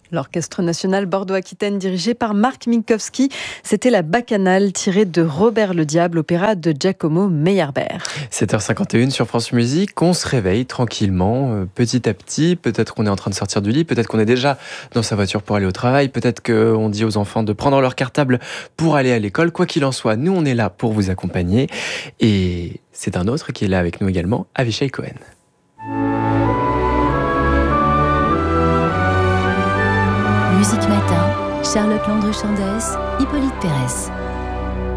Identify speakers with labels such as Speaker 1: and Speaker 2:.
Speaker 1: L'Orchestre national Bordeaux-Aquitaine dirigé par Marc Minkowski. C'était la Bacchanale tirée de Robert le Diable, opéra de Giacomo Meyerbeer.
Speaker 2: 7h51 sur France Musique, on se réveille tranquillement, petit à petit. Peut-être qu'on est en train de sortir du lit, peut-être qu'on est déjà dans sa voiture pour aller au travail, peut-être qu'on dit aux enfants de prendre leur cartable pour aller à l'école. Quoi qu'il en soit, nous on est là pour vous accompagner. Et c'est un autre qui est là avec nous également, Avishai Cohen.
Speaker 3: Musique Matin, Charlotte Landru-Chandès, Hippolyte Pérez.